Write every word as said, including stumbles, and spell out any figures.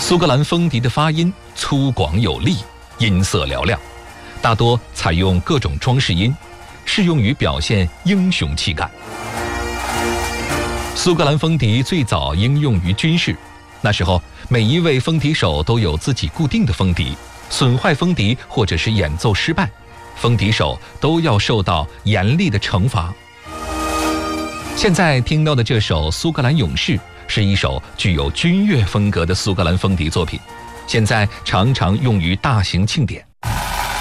苏格兰风笛的发音粗犷有力，音色嘹亮，大多采用各种装饰音，适用于表现英雄气概。苏格兰风笛最早应用于军事，那时候每一位风笛手都有自己固定的风笛，损坏风笛或者是演奏失败，风笛手都要受到严厉的惩罚。现在听到的这首《苏格兰勇士》是一首具有军乐风格的苏格兰风笛作品，现在常常用于大型庆典。